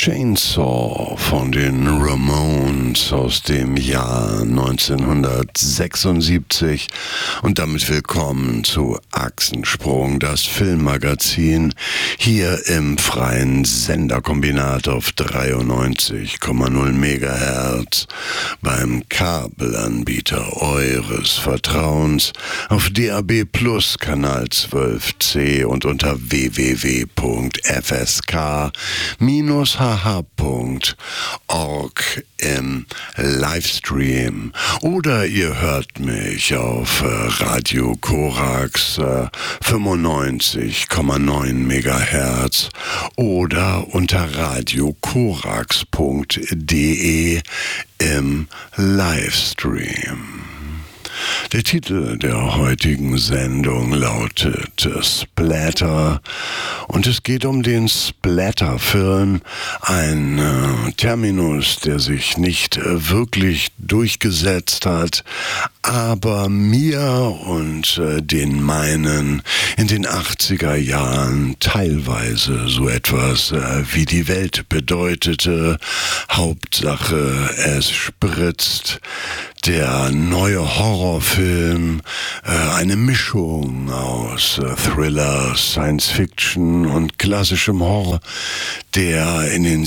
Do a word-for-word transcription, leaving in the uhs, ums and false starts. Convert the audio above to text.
Chainsaw von den Ramones aus dem Jahr neunzehnhundertsechsundsiebzig und damit willkommen zu Achsensprung, das Filmmagazin, hier im freien Senderkombinat auf dreiundneunzig Komma null Megahertz beim Kabelanbieter eures Vertrauens auf D A B Plus Kanal zwölf C und unter w w w punkt f s k Minus h h punkt org im Livestream. Oder ihr hört mich auf äh, Radio Korax äh, fünfundneunzig Komma neun Megahertz oder unter radiokorax punkt de im Livestream. Der Titel der heutigen Sendung lautet Splatter und es geht um den Splatter-Film, ein äh, Terminus, der sich nicht äh, wirklich durchgesetzt hat, aber mir und äh, den meinen in den achtziger Jahren teilweise so etwas äh, wie die Welt bedeutete. Hauptsache, es spritzt. Der neue Horrorfilm, äh, eine Mischung aus äh, Thriller, Science Fiction und klassischem Horror, der in den